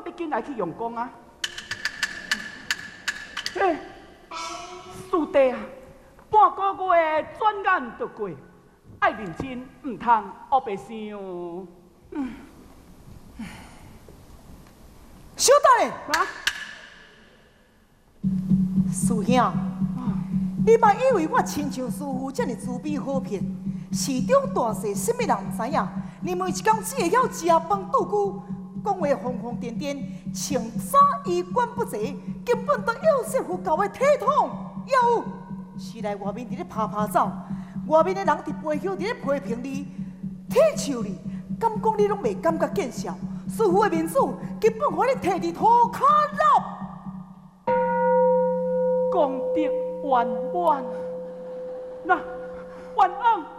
得紧来去用功啊！嘿，师弟啊，半个月转眼就过，爱认真，唔通黑白想。 小等咧， 啊？ 师兄，你莫以为我亲像师傅这么慈悲好骗，市中大细，什么人唔知影？你每一工只会晓食饭度久，讲话疯疯癫癫，穿衫衣冠不齐，根本都有媳妇教的体统。有，是来外面伫咧拍拍走，外面的人伫背后伫咧批评你、踢笑你，敢讲你拢未感觉见笑？师傅的面子根本互你摕伫涂骹落。 功德圆满，那晚安。